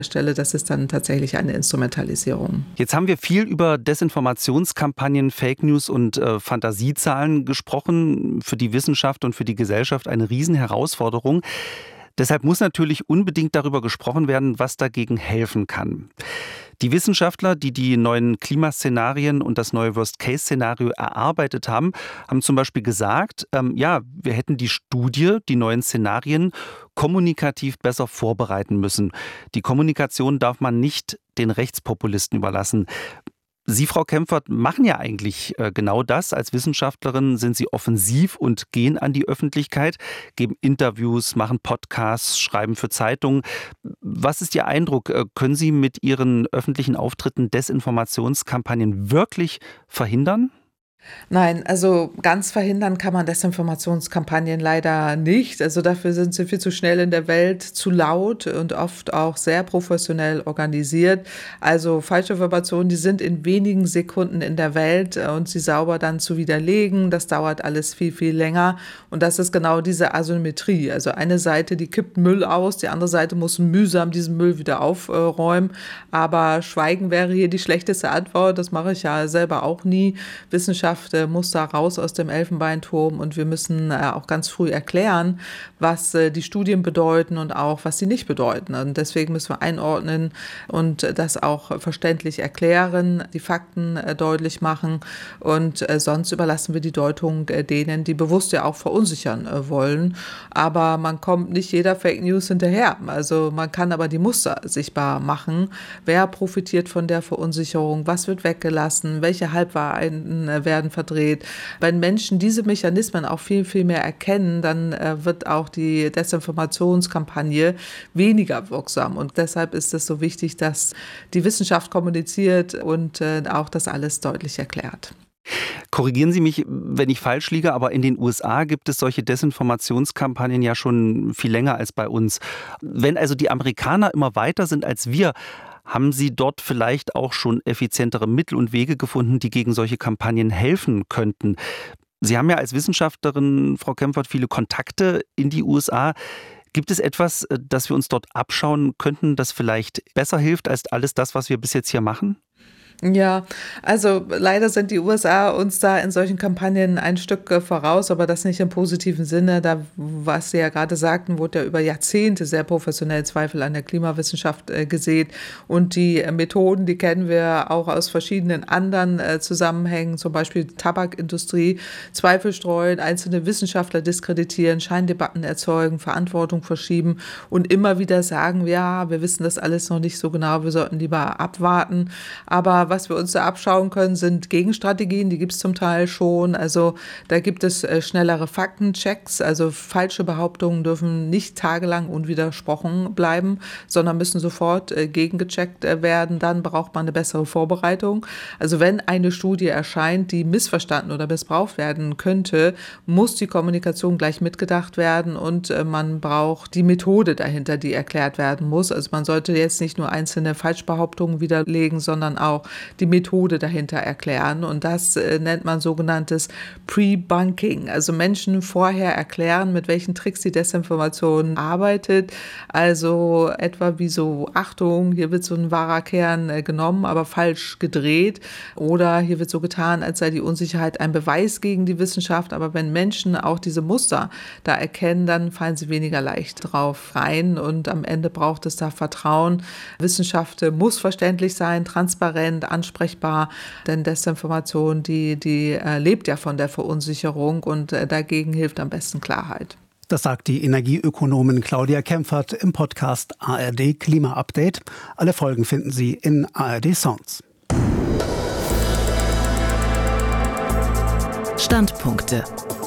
stelle, das ist dann tatsächlich eine Instrumentalisierung. Jetzt haben wir viel über Desinformationskampagnen, Fake News und Fantasiezahlen gesprochen. Für die Wissenschaft und für die Gesellschaft eine Riesenherausforderung. Deshalb muss natürlich unbedingt darüber gesprochen werden, was dagegen helfen kann. Die Wissenschaftler, die die neuen Klimaszenarien und das neue Worst-Case-Szenario erarbeitet haben, haben zum Beispiel gesagt, wir hätten die neuen Szenarien kommunikativ besser vorbereiten müssen. Die Kommunikation darf man nicht den Rechtspopulisten überlassen. Sie, Frau Kempfert, machen ja eigentlich genau das. Als Wissenschaftlerin sind Sie offensiv und gehen an die Öffentlichkeit, geben Interviews, machen Podcasts, schreiben für Zeitungen. Was ist Ihr Eindruck? Können Sie mit Ihren öffentlichen Auftritten Desinformationskampagnen wirklich verhindern? Nein, also ganz verhindern kann man Desinformationskampagnen leider nicht. Also dafür sind sie viel zu schnell in der Welt, zu laut und oft auch sehr professionell organisiert. Also falsche Informationen, die sind in wenigen Sekunden in der Welt und sie sauber dann zu widerlegen, das dauert alles viel, viel länger. Und das ist genau diese Asymmetrie. Also eine Seite, die kippt Müll aus, die andere Seite muss mühsam diesen Müll wieder aufräumen. Aber Schweigen wäre hier die schlechteste Antwort. Das mache ich ja selber auch nie. Wissenschaft muss da raus aus dem Elfenbeinturm und wir müssen auch ganz früh erklären, was die Studien bedeuten und auch, was sie nicht bedeuten. Und deswegen müssen wir einordnen und das auch verständlich erklären, die Fakten deutlich machen und sonst überlassen wir die Deutung denen, die bewusst ja auch verunsichern wollen. Aber man kommt nicht jeder Fake News hinterher. Also man kann aber die Muster sichtbar machen. Wer profitiert von der Verunsicherung? Was wird weggelassen? Welche Halbwahrheiten werden verdreht. Wenn Menschen diese Mechanismen auch viel, viel mehr erkennen, dann wird auch die Desinformationskampagne weniger wirksam. Und deshalb ist es so wichtig, dass die Wissenschaft kommuniziert und auch das alles deutlich erklärt. Korrigieren Sie mich, wenn ich falsch liege, aber in den USA gibt es solche Desinformationskampagnen ja schon viel länger als bei uns. Wenn also die Amerikaner immer weiter sind als wir, haben Sie dort vielleicht auch schon effizientere Mittel und Wege gefunden, die gegen solche Kampagnen helfen könnten? Sie haben ja als Wissenschaftlerin, Frau Kempfert, viele Kontakte in die USA. Gibt es etwas, das wir uns dort abschauen könnten, das vielleicht besser hilft als alles das, was wir bis jetzt hier machen? Ja, also leider sind die USA uns da in solchen Kampagnen ein Stück voraus, aber das nicht im positiven Sinne. Da, was Sie ja gerade sagten, wurde ja über Jahrzehnte sehr professionell Zweifel an der Klimawissenschaft gesät. Und die Methoden, die kennen wir auch aus verschiedenen anderen Zusammenhängen, zum Beispiel Tabakindustrie, Zweifel streuen, einzelne Wissenschaftler diskreditieren, Scheindebatten erzeugen, Verantwortung verschieben und immer wieder sagen, ja, wir wissen das alles noch nicht so genau, wir sollten lieber abwarten. Aber was wir uns da abschauen können, sind Gegenstrategien, die gibt es zum Teil schon. Also da gibt es schnellere Faktenchecks, also falsche Behauptungen dürfen nicht tagelang unwidersprochen bleiben, sondern müssen sofort gegengecheckt werden. Dann braucht man eine bessere Vorbereitung. Also wenn eine Studie erscheint, die missverstanden oder missbraucht werden könnte, muss die Kommunikation gleich mitgedacht werden und man braucht die Methode dahinter, die erklärt werden muss. Also man sollte jetzt nicht nur einzelne Falschbehauptungen widerlegen, sondern auch die Methode dahinter erklären. Und das nennt man sogenanntes Pre-Bunking. Also Menschen vorher erklären, mit welchen Tricks die Desinformation arbeitet. Also etwa wie so, Achtung, hier wird so ein wahrer Kern genommen, aber falsch gedreht. Oder hier wird so getan, als sei die Unsicherheit ein Beweis gegen die Wissenschaft. Aber wenn Menschen auch diese Muster da erkennen, dann fallen sie weniger leicht drauf rein. Und am Ende braucht es da Vertrauen. Wissenschaft muss verständlich sein, transparent, ansprechbar, denn Desinformation, die lebt ja von der Verunsicherung und dagegen hilft am besten Klarheit. Das sagt die Energieökonomin Claudia Kempfert im Podcast ARD Klima Update. Alle Folgen finden Sie in ARD Sounds. Standpunkte.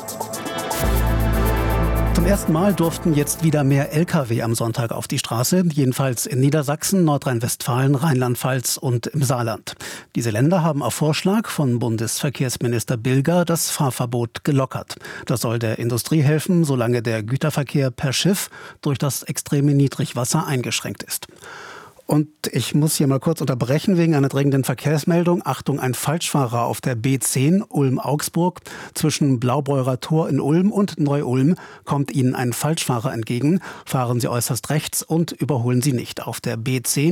Zum ersten Mal durften jetzt wieder mehr Lkw am Sonntag auf die Straße, jedenfalls in Niedersachsen, Nordrhein-Westfalen, Rheinland-Pfalz und im Saarland. Diese Länder haben auf Vorschlag von Bundesverkehrsminister Bilger das Fahrverbot gelockert. Das soll der Industrie helfen, solange der Güterverkehr per Schiff durch das extreme Niedrigwasser eingeschränkt ist. Und ich muss hier mal kurz unterbrechen wegen einer dringenden Verkehrsmeldung. Achtung, ein Falschfahrer auf der B10 Ulm-Augsburg zwischen Blaubeurer Tor in Ulm und Neu-Ulm kommt Ihnen ein Falschfahrer entgegen. Fahren Sie äußerst rechts und überholen Sie nicht. Auf der B10